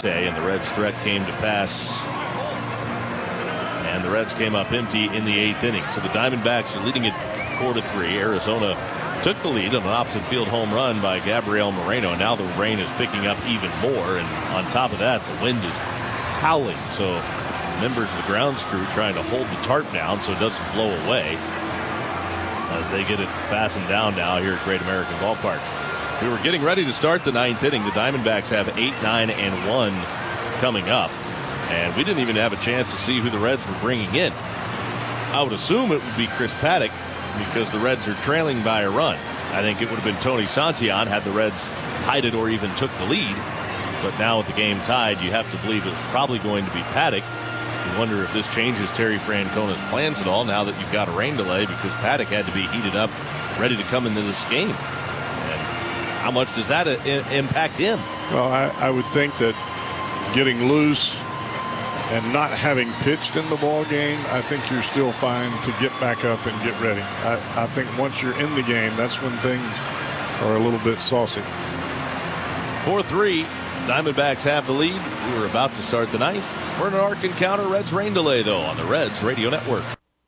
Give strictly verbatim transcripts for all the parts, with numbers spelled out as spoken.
And the Reds' threat came to pass. And the Reds came up empty in the eighth inning. So the Diamondbacks are leading it four to three. Arizona took the lead on an opposite field home run by Gabriel Moreno. And now the rain is picking up even more. And on top of that, the wind is howling. So members of the grounds crew trying to hold the tarp down so it doesn't blow away as they get it fastened down now here at Great American Ballpark. We were getting ready to start the ninth inning. The Diamondbacks have eight, nine, and one coming up. And we didn't even have a chance to see who the Reds were bringing in. I would assume it would be Chris Paddack because the Reds are trailing by a run. I think it would have been Tony Santillan had the Reds tied it or even took the lead. But now with the game tied, you have to believe it's probably going to be Paddack. You wonder if this changes Terry Francona's plans at all now that you've got a rain delay, because Paddack had to be heated up, ready to come into this game. And how much does that I- impact him? Well, I, I would think that getting loose and not having pitched in the ball game, I think you're still fine to get back up and get ready. I, I think once you're in the game, that's when things are a little bit saucy. four three, Diamondbacks have the lead. We were about to start the ninth. We're in an Ark Encounter Reds rain delay, though, on the Reds Radio Network.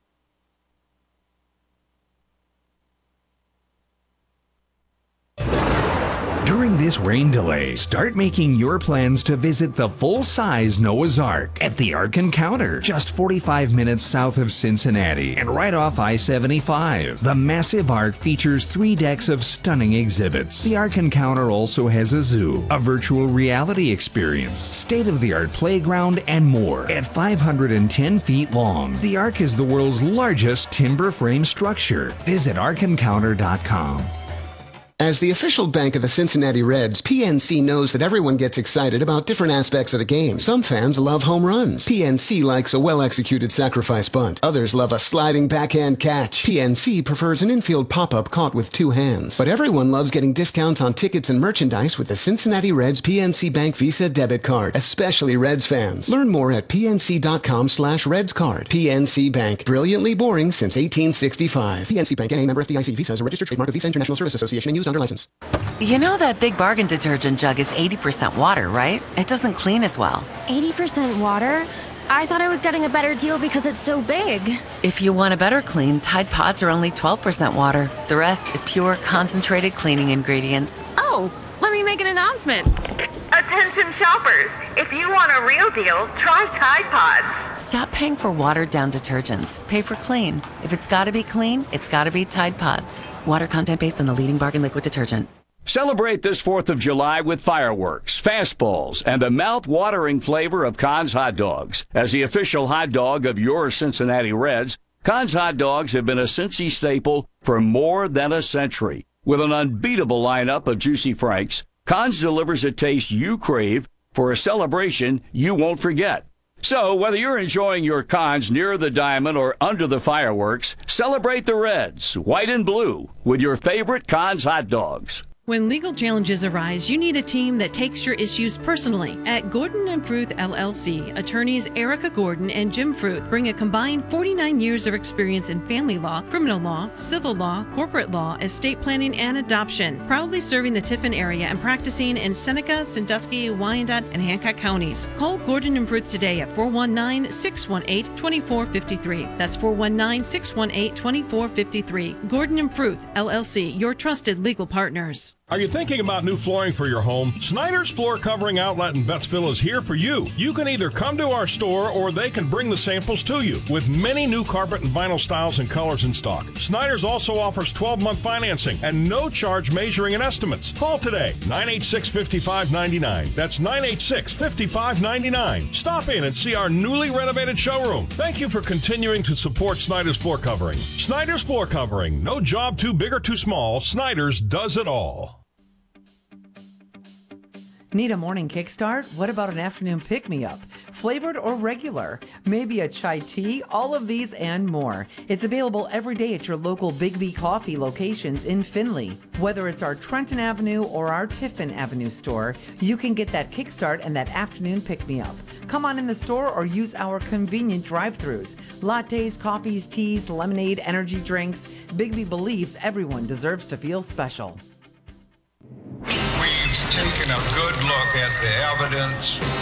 During this rain delay, start making your plans to visit the full-size Noah's Ark at the Ark Encounter, just forty-five minutes south of Cincinnati and right off I seventy-five. The massive Ark features three decks of stunning exhibits. The Ark Encounter also has a zoo, a virtual reality experience, state-of-the-art playground, and more. At five hundred ten feet long, the Ark is the world's largest timber frame structure. Visit ark encounter dot com. As the official bank of the Cincinnati Reds, P N C knows that everyone gets excited about different aspects of the game. Some fans love home runs. P N C likes a well-executed sacrifice bunt. Others love a sliding backhand catch. P N C prefers an infield pop-up caught with two hands. But everyone loves getting discounts on tickets and merchandise with the Cincinnati Reds P N C Bank Visa debit card, especially Reds fans. Learn more at pnc.com slash Reds card. P N C Bank, brilliantly boring since eighteen sixty-five. P N C Bank, N A member F D I C. Visa is a registered trademark of Visa International Service Association and used under license. You know that Big Bargain detergent jug is eighty percent water, right? It doesn't clean as well. eighty percent water? I thought I was getting a better deal because it's so big. If you want a better clean, Tide Pods are only twelve percent water. The rest is pure, concentrated cleaning ingredients. Oh, let me make an announcement. Attention shoppers, if you want a real deal, try Tide Pods. Stop paying for watered-down detergents. Pay for clean. If it's gotta be clean, it's gotta be Tide Pods. Water content based on the leading bargain liquid detergent. Celebrate this fourth of July with fireworks, fastballs, and the mouth-watering flavor of Conn's Hot Dogs. As the official hot dog of your Cincinnati Reds, Conn's Hot Dogs have been a Cincy staple for more than a century. With an unbeatable lineup of juicy franks, Conn's delivers a taste you crave for a celebration you won't forget. So, whether you're enjoying your Conn's near the diamond or under the fireworks, celebrate the Reds, white and blue, with your favorite Conn's Hot Dogs. When legal challenges arise, you need a team that takes your issues personally. At Gordon and Fruth L L C, attorneys Erica Gordon and Jim Fruth bring a combined forty-nine years of experience in family law, criminal law, civil law, corporate law, estate planning, and adoption, proudly serving the Tiffin area and practicing in Seneca, Sandusky, Wyandotte, and Hancock counties. Call Gordon and Fruth today at four one nine, six one eight, two four five three. That's four one nine, six one eight, two four five three. Gordon and Fruth L L C, your trusted legal partners. Are you thinking about new flooring for your home? Snyder's Floor Covering Outlet in Bettsville is here for you. You can either come to our store or they can bring the samples to you with many new carpet and vinyl styles and colors in stock. Snyder's also offers twelve-month financing and no charge measuring and estimates. Call today, nine eight six, five five nine nine. That's nine eight six, five five nine nine. Stop in and see our newly renovated showroom. Thank you for continuing to support Snyder's Floor Covering. Snyder's Floor Covering. No job too big or too small. Snyder's does it all. Need a morning kickstart? What about an afternoon pick-me-up? Flavored or regular? Maybe a chai tea? All of these and more. It's available every day at your local Big B Coffee locations in Findlay. Whether it's our Trenton Avenue or our Tiffin Avenue store, you can get that kickstart and that afternoon pick-me-up. Come on in the store or use our convenient drive-thrus. Lattes, coffees, teas, lemonade, energy drinks. Big B believes everyone deserves to feel special. Taking a good look at the evidence